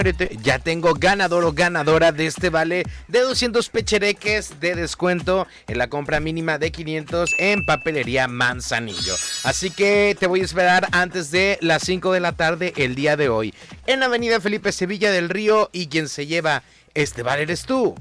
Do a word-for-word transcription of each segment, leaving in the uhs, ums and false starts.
Ya tengo ganador o ganadora de este vale de doscientos pechereques de descuento en la compra mínima de quinientos en Papelería Manzanillo. Así que te voy a esperar antes de las cinco de la tarde el día de hoy en Avenida Felipe Sevilla del Río, y quien se lleva este vale eres tú.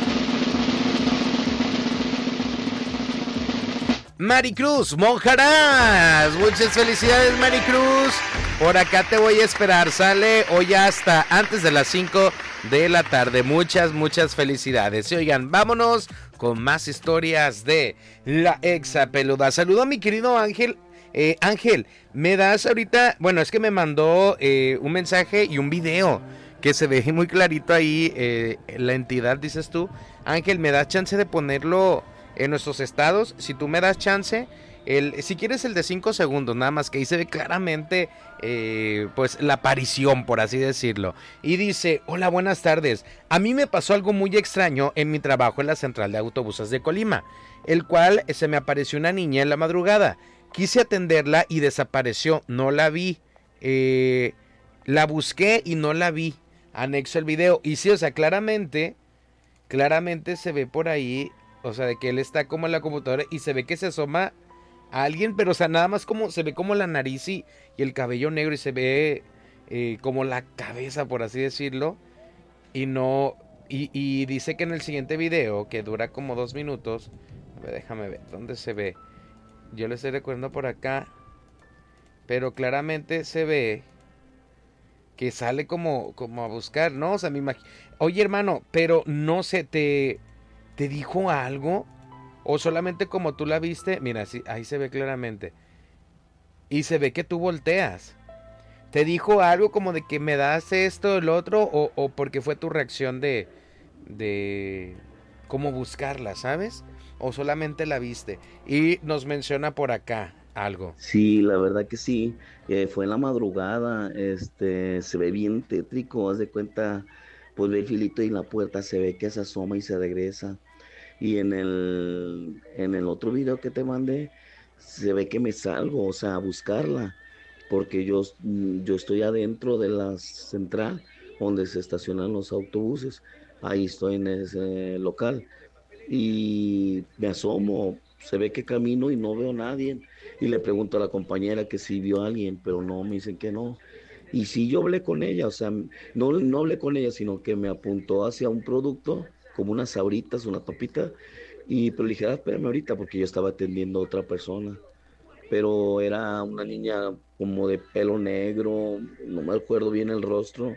Maricruz Monjarás, muchas felicidades Maricruz, por acá te voy a esperar, sale hoy hasta antes de las cinco de la tarde, muchas, muchas felicidades. Y oigan, vámonos con más historias de la Exa Peluda. Saludo a mi querido Ángel, eh, Ángel, me das ahorita, bueno, es que me mandó eh, un mensaje y un video que se ve muy clarito ahí, eh, la entidad, dices tú. Ángel, ¿me das chance de ponerlo en nuestros estados? Si tú me das chance, el, si quieres el de cinco segundos, nada más, que ahí se ve claramente eh, pues la aparición, por así decirlo. Y dice: hola, buenas tardes, a mí me pasó algo muy extraño en mi trabajo en la central de autobuses de Colima, el cual se me apareció una niña en la madrugada, quise atenderla y desapareció, no la vi, eh, la busqué y no la vi, anexo el video. Y sí, o sea, claramente, claramente se ve por ahí, o sea, de que él está como en la computadora y se ve que se asoma a alguien, pero o sea, nada más como se ve como la nariz y, y el cabello negro, y se ve eh, como la cabeza, por así decirlo, y no, y, y dice que en el siguiente video, que dura como dos minutos, a ver, déjame ver, ¿dónde se ve? Yo le estoy recordando por acá, pero claramente se ve que sale como, como a buscar, ¿no? O sea, me imagino, oye hermano, pero no sé, te... ¿te dijo algo? ¿O solamente como tú la viste? Mira, sí, ahí se ve claramente. Y se ve que tú volteas. ¿Te dijo algo como de que me das esto, el otro? ¿O, o porque fue tu reacción de... de... cómo buscarla, ¿sabes? ¿O solamente la viste? Y nos menciona por acá algo. Sí, la verdad que sí. Eh, fue en la madrugada, este, se ve bien tétrico, haz de cuenta, pues ve el filito y en la puerta se ve que se asoma y se regresa. Y en el, en el otro video que te mandé, se ve que me salgo, o sea, a buscarla, porque yo, mm, yo estoy adentro de la central donde se estacionan los autobuses. Ahí estoy en ese local y me asomo, se ve que camino y no veo a nadie. Y le pregunto a la compañera que si vio a alguien, pero no, me dicen que no. Y sí, yo hablé con ella, o sea, no, no hablé con ella, sino que me apuntó hacia un producto, como unas sabritas, una papita, y pero le dije: "Ah, espérame ahorita", porque yo estaba atendiendo a otra persona. Pero era una niña como de pelo negro, no me acuerdo bien el rostro,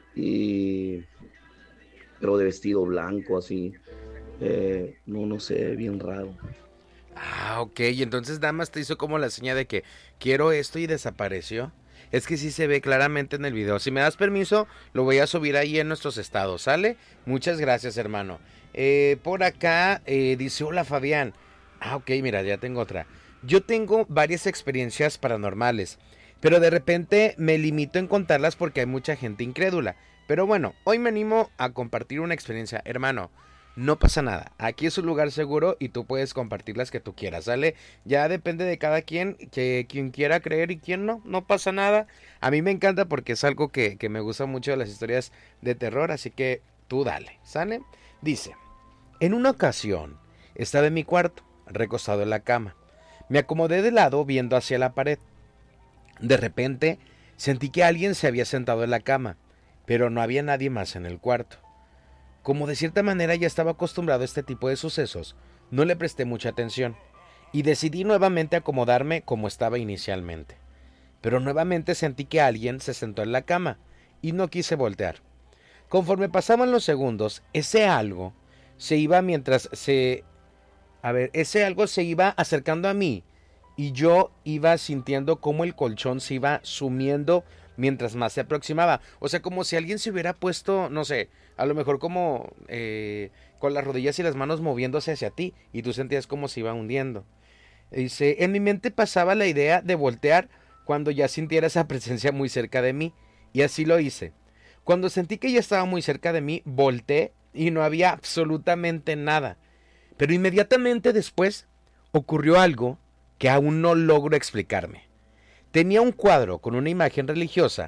y pero de vestido blanco, así, eh, no, no sé, bien raro. Ah, ok, y entonces nada más te hizo como la seña de que quiero esto y desapareció. Es que sí se ve claramente en el video. Si me das permiso, lo voy a subir ahí en nuestros estados, ¿sale? Muchas gracias, hermano. Eh, por acá eh, dice: hola, Fabián. Ah, ok, mira, ya tengo otra. Yo tengo varias experiencias paranormales, pero de repente me limito en contarlas porque hay mucha gente incrédula. Pero bueno, hoy me animo a compartir una experiencia, hermano. No pasa nada, aquí es un lugar seguro y tú puedes compartir las que tú quieras, ¿sale? Ya depende de cada quien, que quien quiera creer y quien no, no pasa nada. A mí me encanta porque es algo que, que me gusta mucho de las historias de terror, así que tú dale, ¿sale? Dice: en una ocasión estaba en mi cuarto, recostado en la cama. Me acomodé de lado viendo hacia la pared. De repente sentí que alguien se había sentado en la cama, pero no había nadie más en el cuarto. Como de cierta manera ya estaba acostumbrado a este tipo de sucesos, no le presté mucha atención y decidí nuevamente acomodarme como estaba inicialmente. Pero nuevamente sentí que alguien se sentó en la cama y no quise voltear. Conforme pasaban los segundos, ese algo se iba mientras se... A ver, ese algo se iba acercando a mí y yo iba sintiendo cómo el colchón se iba sumiendo mientras más se aproximaba. O sea, como si alguien se hubiera puesto, no sé, a lo mejor como eh, con las rodillas y las manos moviéndose hacia ti y tú sentías como se iba hundiendo. Dice: en mi mente pasaba la idea de voltear cuando ya sintiera esa presencia muy cerca de mí, y así lo hice. Cuando sentí que ya estaba muy cerca de mí, volteé y no había absolutamente nada. Pero inmediatamente después ocurrió algo que aún no logro explicarme. Tenía un cuadro con una imagen religiosa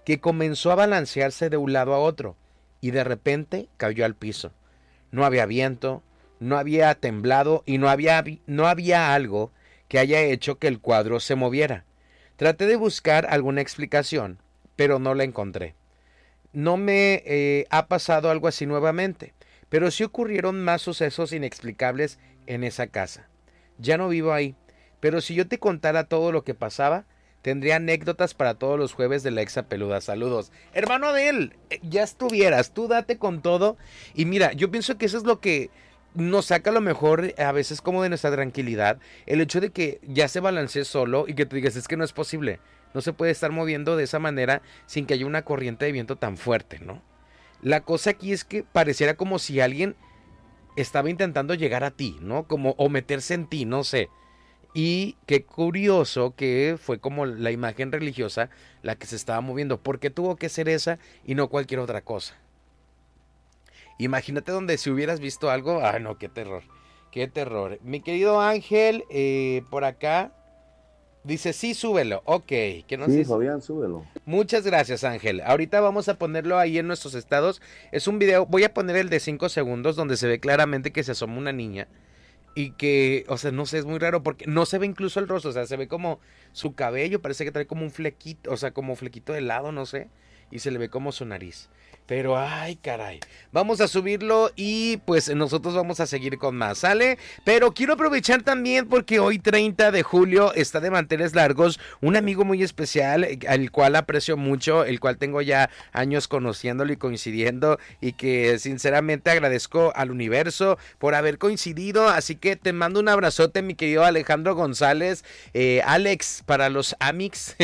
que comenzó a balancearse de un lado a otro y de repente cayó al piso. No había viento, no había temblado y no había, no había algo que haya hecho que el cuadro se moviera. Traté de buscar alguna explicación, pero no la encontré. No me eh, ha pasado algo así nuevamente, pero sí ocurrieron más sucesos inexplicables en esa casa. Ya no vivo ahí, pero si yo te contara todo lo que pasaba, tendría anécdotas para todos los jueves de la Exa Peluda. Saludos. Hermano Adel, ya estuvieras, tú date con todo. Y mira, yo pienso que eso es lo que nos saca a lo mejor a veces como de nuestra tranquilidad. El hecho de que ya se balancee solo y que tú digas, es que no es posible. No se puede estar moviendo de esa manera sin que haya una corriente de viento tan fuerte, ¿no? La cosa aquí es que pareciera como si alguien estaba intentando llegar a ti, ¿no? Como, o meterse en ti, no sé. Y qué curioso que fue como la imagen religiosa la que se estaba moviendo. ¿Por qué tuvo que ser esa y no cualquier otra cosa? Imagínate donde si hubieras visto algo. Ah, no, qué terror. Qué terror. Mi querido Ángel, eh, por acá, dice, sí, súbelo. Ok. ¿Qué nos sí, dice? Fabián, súbelo. Muchas gracias, Ángel. Ahorita vamos a ponerlo ahí en nuestros estados. Es un video, voy a poner el de cinco segundos donde se ve claramente que se asoma una niña. Y que, o sea, no sé, es muy raro porque no se ve incluso el rostro, o sea, se ve como su cabello, parece que trae como un flequito, o sea, como flequito de lado, no sé, y se le ve como su nariz. Pero, ay, caray, vamos a subirlo y pues nosotros vamos a seguir con más, ¿sale? Pero quiero aprovechar también porque hoy treinta de julio está de manteles largos un amigo muy especial, al cual aprecio mucho, el cual tengo ya años conociéndolo y coincidiendo y que sinceramente agradezco al universo por haber coincidido, así que te mando un abrazote, mi querido Alejandro González, eh, Alex para los Amix,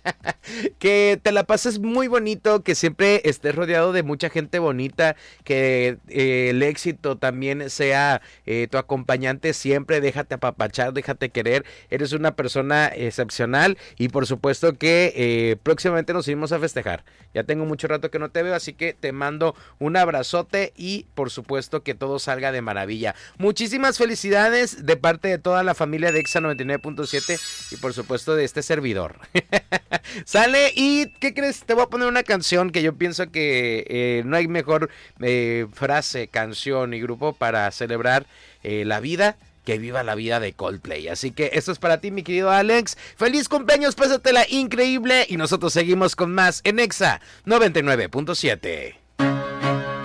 que te la pases muy bonito, que siempre estés rodeado de mucha gente bonita, que eh, el éxito también sea eh, tu acompañante siempre, déjate apapachar, déjate querer, eres una persona excepcional y por supuesto que eh, próximamente nos iremos a festejar. Ya tengo mucho rato que no te veo, así que te mando un abrazote y por supuesto que todo salga de maravilla. Muchísimas felicidades de parte de toda la familia de Exa noventa y nueve punto siete y por supuesto de este servidor. Sale, y ¿qué crees? Te voy a poner una canción que yo pienso que eh, no hay mejor eh, frase, canción y grupo para celebrar eh, la vida que viva la vida de Coldplay. Así que esto es para ti, mi querido Alex. Feliz cumpleaños, pásatela increíble y nosotros seguimos con más en Exa noventa y nueve punto siete.